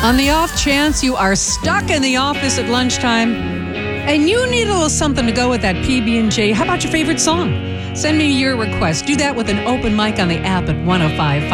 On the off chance you are stuck in the office at lunchtime and you need a little something to go with that PB&J, how about your favorite song? Send me your request. Do that with an open mic on the app at 1055.